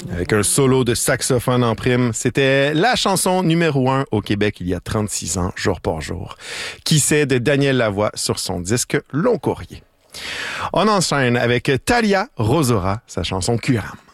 Avec un solo de saxophone en prime, c'était la chanson numéro 1 au Québec il y a 36 ans, jour pour jour. Qui sait de Daniel Lavoie sur son disque Long Courrier. On enchaîne avec Thalia Rosora, sa chanson Curam.